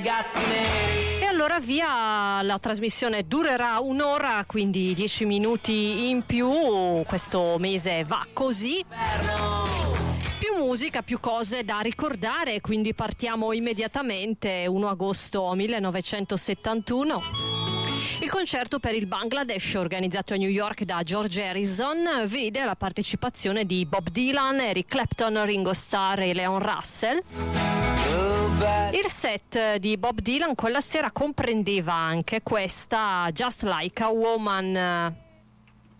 gatti neri. E allora via, la trasmissione durerà un'ora, quindi 10 minuti in più, questo mese va così. Più musica, più cose da ricordare, quindi partiamo immediatamente, 1 agosto 1971. Il concerto per il Bangladesh, organizzato a New York da George Harrison, vede la partecipazione di Bob Dylan, Eric Clapton, Ringo Starr e Leon Russell. Il set di Bob Dylan quella sera comprendeva anche questa Just Like a Woman.